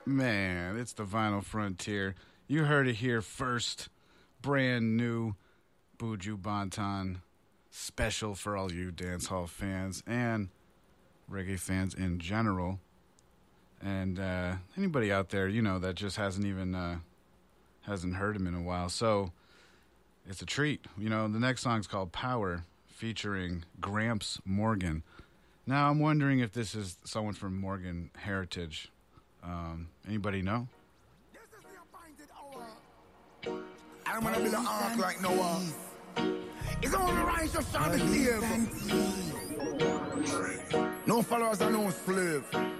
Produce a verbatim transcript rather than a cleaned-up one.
Man, it's the Vinyl Frontier. You heard it here first. Brand new Buju Banton special for all you dancehall fans and reggae fans in general. And uh, anybody out there, you know, that just hasn't even uh, hasn't heard him in a while. So it's a treat. You know, the next song's called Power, featuring Gramps Morgan. Now, I'm wondering if this is someone from Morgan Heritage. Um, anybody know? I'm gonna be the ark like Noah. It's only right to stand the slave. No followers and no slave.